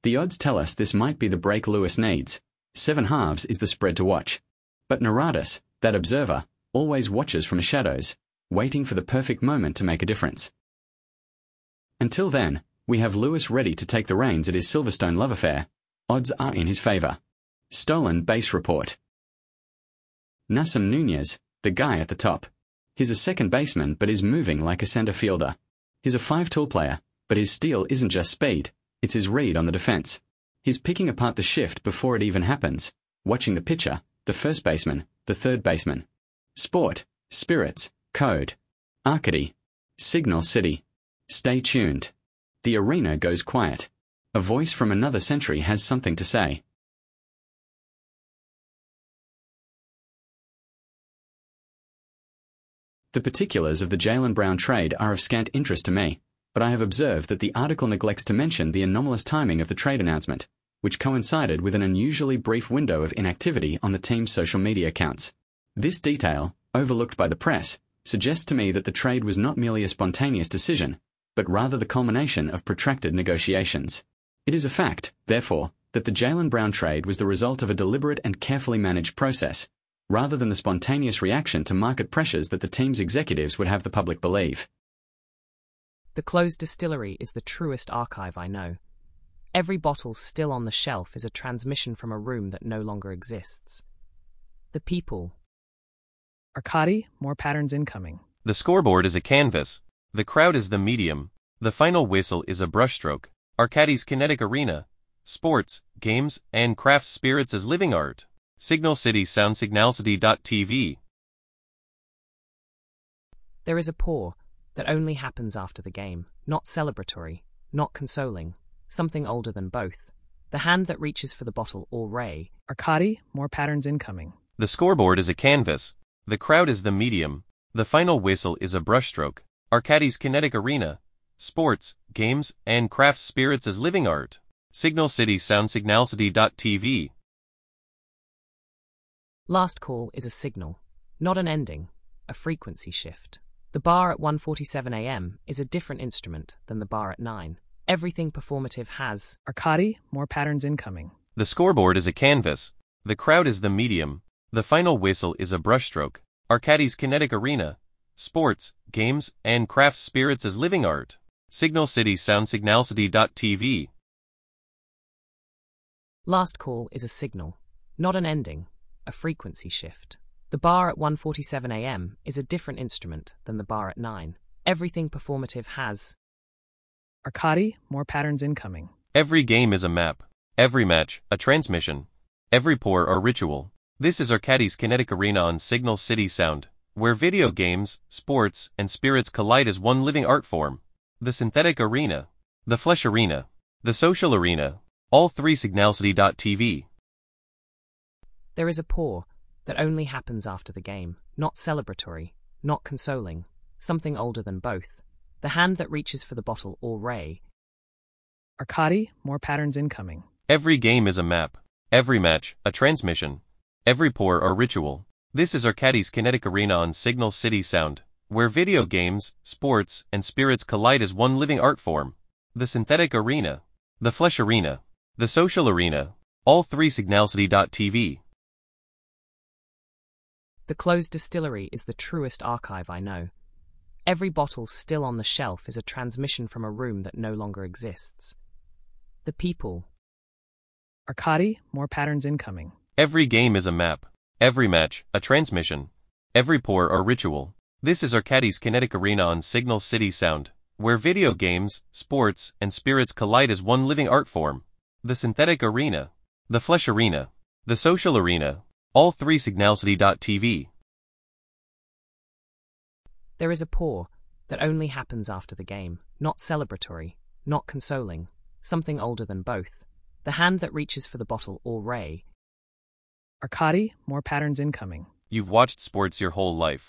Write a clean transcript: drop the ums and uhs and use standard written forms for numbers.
The odds tell us this might be the break Lewis needs. 7 halves is the spread to watch. But Naradis, that observer, always watches from shadows, waiting for the perfect moment to make a difference. Until then, we have Lewis ready to take the reins at his Silverstone love affair. Odds are in his favour. Stolen base report. Nassim Nunez, the guy at the top. He's a second baseman but is moving like a centre fielder. He's a 5-tool player, but his steal isn't just speed, it's his read on the defence. He's picking apart the shift before it even happens, watching the pitcher, the first baseman, the third baseman. Sport, spirits, code. Arcady. Signal City. Stay tuned. The arena goes quiet. A voice from another century has something to say. The particulars of the Jaylen Brown trade are of scant interest to me, but I have observed that the article neglects to mention the anomalous timing of the trade announcement, which coincided with an unusually brief window of inactivity on the team's social media accounts. This detail, overlooked by the press, suggests to me that the trade was not merely a spontaneous decision, but rather the culmination of protracted negotiations. It is a fact, therefore, that the Jaylen Brown trade was the result of a deliberate and carefully managed process, rather than the spontaneous reaction to market pressures that the team's executives would have the public believe. The closed distillery is the truest archive I know. Every bottle still on the shelf is a transmission from a room that no longer exists. The people. Arcady, more patterns incoming. The scoreboard is a canvas. The crowd is the medium. The final whistle is a brushstroke. Arcady's kinetic arena. Sports, games, and craft spirits as living art. Signal City Sound Signalcity.tv. There is a pour that only happens after the game, not celebratory, not consoling, something older than both. The hand that reaches for the bottle or ray. Arcady, more patterns incoming. The scoreboard is a canvas. The crowd is the medium. The final whistle is a brushstroke. Arcady's kinetic arena. Sports, games, and craft spirits as living art. Signal City Sound Signalcity.tv. Last call is a signal, not an ending, a frequency shift. The bar at 1:47 a.m. is a different instrument than the bar at 9. Everything performative has. Arcady, more patterns incoming. The scoreboard is a canvas. The crowd is the medium. The final whistle is a brushstroke. Arcady's kinetic arena. Sports, games, and craft spirits as living art. Signal City Sound Signalcity.tv. Last call is a signal, not an ending, a frequency shift. The bar at 1:47 a.m. is a different instrument than the bar at 9. Everything performative has. Arcady, more patterns incoming. Every game is a map. Every match, a transmission. Every pour, a ritual. This is Arcady's kinetic arena on Signal City Sound, where video games, sports, and spirits collide as one living art form. The synthetic arena. The flesh arena. The social arena. All three Signalcity.tv. There is a pour that only happens after the game, not celebratory, not consoling, something older than both. The hand that reaches for the bottle or ray. Arcady, more patterns incoming. Every game is a map. Every match, a transmission. Every pour, a ritual. This is Arcady's kinetic arena on Signal City Sound, where video games, sports, and spirits collide as one living art form. The synthetic arena. The flesh arena. The social arena. All three Signalcity.tv. The closed distillery is the truest archive I know. Every bottle still on the shelf is a transmission from a room that no longer exists. The people. Arcady, more patterns incoming. Every game is a map. Every match, a transmission. Every pour, a ritual. This is Arcady's kinetic arena on Signal City Sound, where video games, sports, and spirits collide as one living art form. The synthetic arena. The flesh arena. The social arena. All three Signalcity.tv. There is a pour that only happens after the game, not celebratory, not consoling, something older than both. The hand that reaches for the bottle or ray. Arcady, more patterns incoming. You've watched sports your whole life.